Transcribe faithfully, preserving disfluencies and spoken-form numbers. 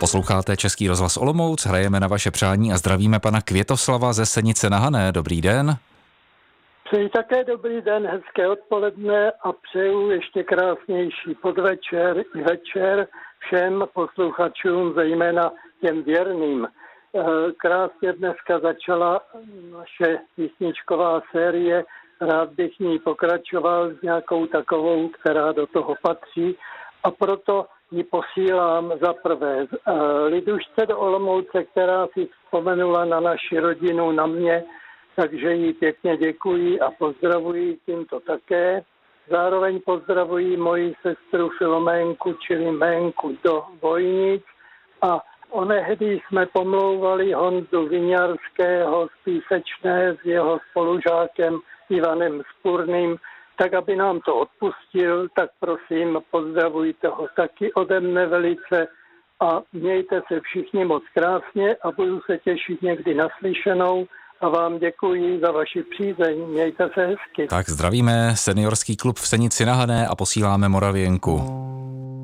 Posloucháte Český rozhlas Olomouc, hrajeme na vaše přání a zdravíme pana Květoslava ze Senice na Hané. Dobrý den. Přeji také dobrý den, hezké odpoledne a přeju ještě krásnější podvečer i večer všem posluchačům, zejména těm věrným. Krásně dneska začala naše písničková série, rád bych ní pokračoval s nějakou takovou, která do toho patří, a proto ji posílám za prvé Lidušce do Olomouce, která si vzpomenula na naši rodinu, na mě, takže jí pěkně děkuji a pozdravuji tímto také. Zároveň pozdravuji moji sestru Filoménku, čili Ménku do Vojnic, a onehdy jsme pomlouvali Honzu Viňarského z Písečné s jeho spolužákem Ivanem Spurným, tak aby nám to odpustil, tak prosím, pozdravujte ho taky ode mne velice a mějte se všichni moc krásně a budu se těšit někdy naslyšenou a vám děkuji za vaši přízeň. Mějte se hezky. Tak zdravíme seniorský klub v Senici na Hané a posíláme Moravěnku.